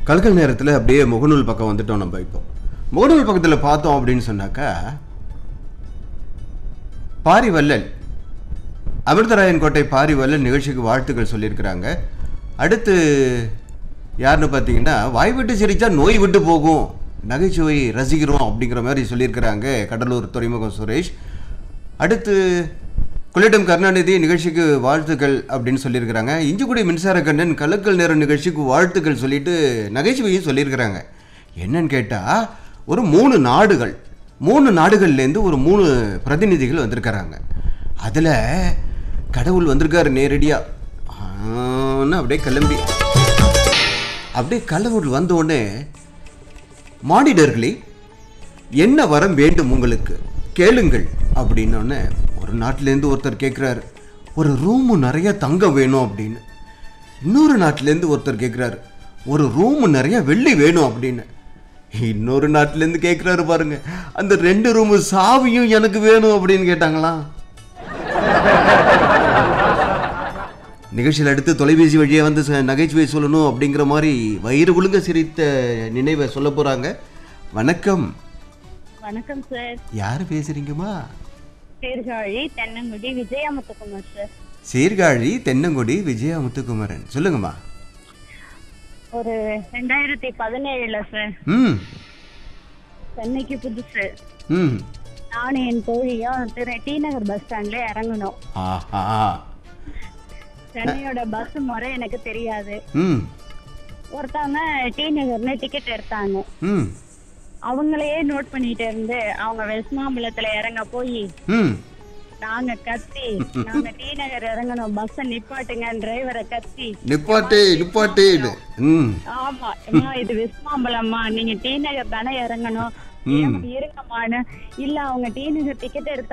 கல்கல் நேரத்தில் அப்படியே முகநூல் பக்கம் வந்துட்டோம். நம்ம இப்போ முகநூல் பக்கத்தில் பார்த்தோம் அப்படின்னு சொன்னாக்கா, பாரிவல்லல் அமிர்தராயன் கோட்டை பாரிவல்லல் நிகழ்ச்சிக்கு வாழ்த்துக்கள் சொல்லியிருக்கிறாங்க. அடுத்து யாருன்னு பார்த்தீங்கன்னா, வாய் விட்டு சிரிச்சா நோய் விட்டு போகும், நகைச்சுவை ரசிக்கிறோம் அப்படிங்கிற மாதிரி சொல்லியிருக்கிறாங்க கடலூர் துறைமுகம் சுரேஷ். அடுத்து கொள்ளிடம் கருணாநிதி நிகழ்ச்சிக்கு வாழ்த்துக்கள் அப்படின்னு சொல்லியிருக்கிறாங்க. இஞ்சிக்குடி மின்சார கண்ணன் கலக்கல் நேரம் நிகழ்ச்சிக்கு வாழ்த்துக்கள் சொல்லிட்டு நகைச்சுவையும் சொல்லியிருக்கிறாங்க. என்னன்னு கேட்டால், ஒரு 3 நாடுகள்லேருந்து ஒரு 3 பிரதிநிதிகள் வந்திருக்கிறாங்க. அதில் கடவுள் வந்திருக்காரு நேரடியாக. அப்படியே கிளம்பி அப்படியே கடவுள் வந்தோடனே, மானிடர்களே என்ன வரம் வேண்டும் உங்களுக்கு கேளுங்கள் அப்படின்னோடனே, ஒரு நாட்டிலேருந்து ஒருத்தர் கேட்குறாரு, ஒரு ரூமு நிறைய தங்கம் வேணும் அப்படின்னு. இன்னொரு நாட்டிலேருந்து ஒருத்தர் கேட்குறாரு, ஒரு ரூமு நிறைய வெள்ளி வேணும் அப்படின்னு. இன்னொரு நாட்டிலேருந்து கேட்குறாரு பாருங்க, அந்த 2 ரூமு சாவியும் எனக்கு வேணும் அப்படின்னு கேட்டாங்களாம். நிகழ்ச்சியில் அடுத்து தொலைபேசி வழியாக வந்து நகைச்சுவை சொல்லணும் அப்படிங்கிற மாதிரி வயிறு குலுங்க சிரித்த நினைவை சொல்ல போகிறாங்க. வணக்கம். வணக்கம் சார். யார் பேசுறீங்கம்மா? சீர்காழி தென்னங்குடி விஜயா முத்துக்குமார் சார். சீர்காழி தென்னங்குடி விஜயா முத்துக்குமரன், சொல்லுங்கம்மா. ஒரு 2017 சார், சென்னைக்கு புதுசு. நானும் என் தோழியும் டி நகர் பஸ் ஸ்டாண்ட்ல இறங்கணும். சென்னையோட பஸ் முறை எனக்கு தெரியாது. ஒருத்தவங்க டி நகர்னு டிக்கெட் எடுத்தாங்க. அவங்களையே நோட் பண்ணிட்டு இருந்து அவங்க வெஸ்மாம்பலத்துல இறங்க போய் நாங்க கத்தி, நாங்க டி நகர் இறங்கணும், பஸ் நிப்பாட்டுங்க, டிரைவரை கத்தி நிப்பாட்டு. ஆமா, இது வெஸ்மாம்பலம்மா, நீங்க டி நகர் தானே இறங்கணும், இருங்கம்மான்னு. இல்ல அவங்க டி நகர் டிக்கெட் எடுத்தாங்க,